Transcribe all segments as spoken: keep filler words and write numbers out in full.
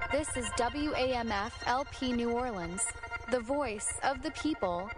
This is W A M F L P New Orleans, the voice of the people.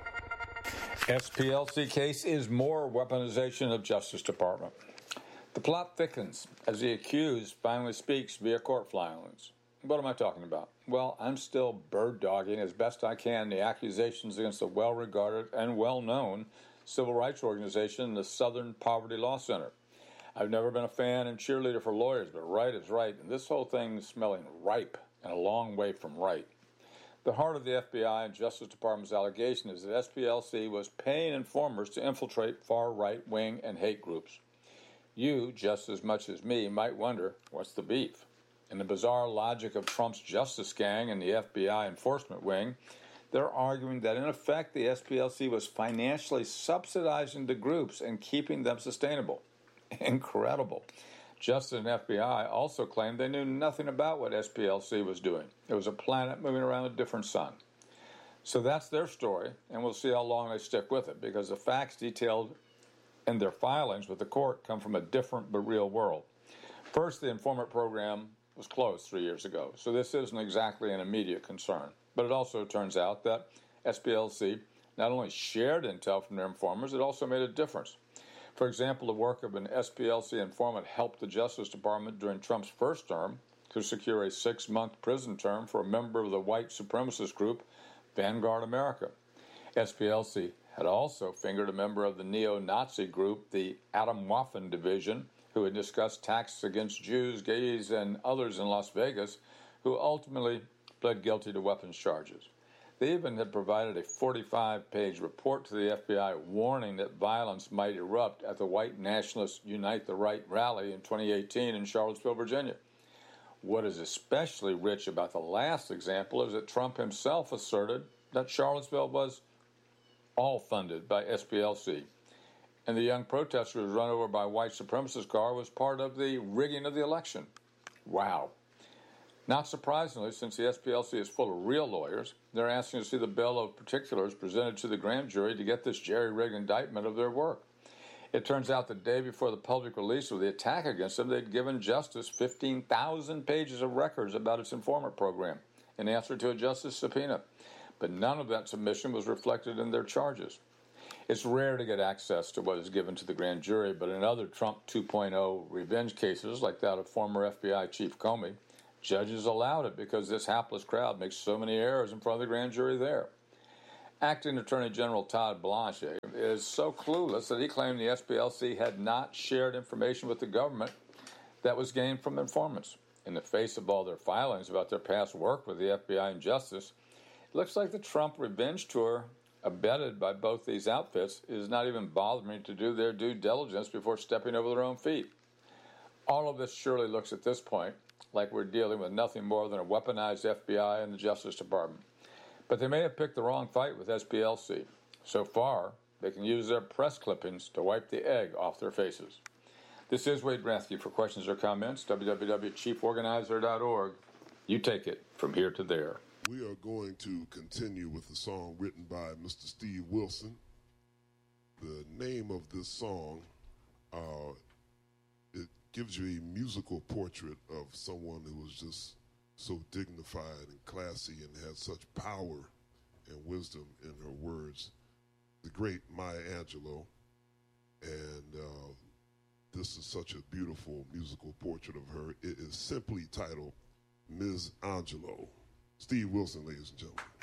S P L C case is more weaponization of Justice Department. The plot thickens as the accused finally speaks via court filings. What am I talking about? Well, I'm still bird-dogging as best I can the accusations against the well-regarded and well-known civil rights organization, the Southern Poverty Law Center. I've never been a fan and cheerleader for lawyers, but right is right, and this whole thing is smelling ripe and a long way from right. The heart of the F B I and Justice Department's allegation is that S P L C was paying informers to infiltrate far right-wing and hate groups. You, just as much as me, might wonder, what's the beef? In the bizarre logic of Trump's Justice Gang and the F B I enforcement wing, they're arguing that in effect the S P L C was financially subsidizing the groups and keeping them sustainable. Incredible. Justice and F B I also claimed they knew nothing about what S P L C was doing. It was a planet moving around a different sun. So that's their story, and we'll see how long they stick with it, because the facts detailed in their filings with the court come from a different but real world. First, the informant program was closed three years ago, so this isn't exactly an immediate concern. But it also turns out that S P L C not only shared intel from their informers, it also made a difference. For example, the work of an S P L C informant helped the Justice Department during Trump's first term to secure a six-month prison term for a member of the white supremacist group Vanguard America. S P L C had also fingered a member of the neo-Nazi group, the Atomwaffen Division, who had discussed attacks against Jews, gays, and others in Las Vegas, who ultimately pled guilty to weapons charges. They even had provided a forty-five page report to the F B I warning that violence might erupt at the white nationalist Unite the Right rally in twenty eighteen in Charlottesville, Virginia. What is especially rich about the last example is that Trump himself asserted that Charlottesville was all funded by S P L C, and the young protester who was run over by a white supremacist car was part of the rigging of the election. Wow. Not surprisingly, since the S P L C is full of real lawyers, they're asking to see the bill of particulars presented to the grand jury to get this jerry-rigged indictment of their work. It turns out the day before the public release of the attack against them, they'd given Justice fifteen thousand pages of records about its informant program in answer to a justice subpoena. But none of that submission was reflected in their charges. It's rare to get access to what is given to the grand jury, but in other Trump two point oh revenge cases, like that of former F B I Chief Comey, judges allowed it because this hapless crowd makes so many errors in front of the grand jury there. Acting Attorney General Todd Blanche is so clueless that he claimed the S P L C had not shared information with the government that was gained from informants. In the face of all their filings about their past work with the F B I and Justice, it looks like the Trump revenge tour, abetted by both these outfits, is not even bothering to do their due diligence before stepping over their own feet. All of this surely looks at this point like we're dealing with nothing more than a weaponized F B I and the Justice Department. But they may have picked the wrong fight with S P L C. So far, they can use their press clippings to wipe the egg off their faces. This is Wade Bransky. For questions or comments, w w w dot chief organizer dot org. You take it from here to there. We are going to continue with a song written by Mister Steve Wilson. The name of this song, uh, it gives you a musical portrait of someone who was just so dignified and classy and had such power and wisdom in her words. The great Maya Angelou. And uh, this is such a beautiful musical portrait of her. It is simply titled Miz Angelou. Steve Wilson, ladies and gentlemen.